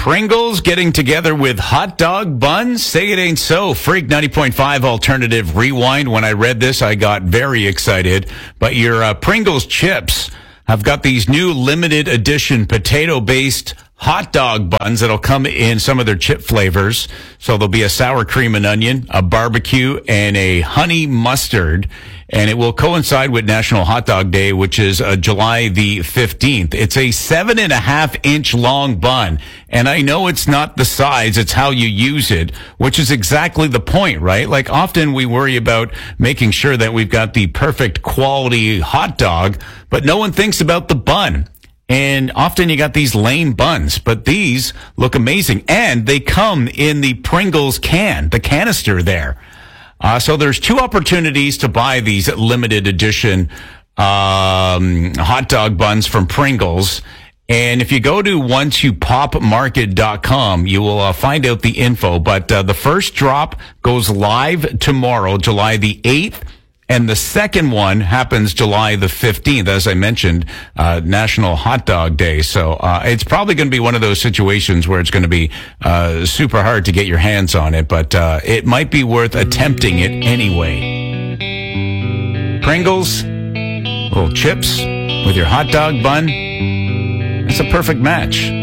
Pringles getting together with hot dog buns? Say it ain't so. Freak 90.5 Alternative Rewind. When I read this, I got very excited. But your Pringles chips have got these new limited edition potato-based hot dog buns that'll come in some of their chip flavors. So there'll be a sour cream and onion, a barbecue, and a honey mustard. And it will coincide with National Hot Dog Day, which is July the 15th. It's a 7.5-inch long bun. And I know it's not the size, it's how you use it, which is exactly the point, right? Like often we worry about making sure that we've got the perfect quality hot dog, but no one thinks about the bun. And often you got these lame buns, but these look amazing. And they come in the Pringles can, the canister there. So there's two opportunities to buy these limited edition hot dog buns from Pringles. And if you go to onetopopmarket.com, you will find out the info. But the first drop goes live tomorrow, July the 8th. And the second one happens July the 15th, as I mentioned, National Hot Dog Day. So it's probably going to be one of those situations where it's going to be super hard to get your hands on it, but it might be worth attempting it anyway. Pringles, little chips with your hot dog bun. It's a perfect match.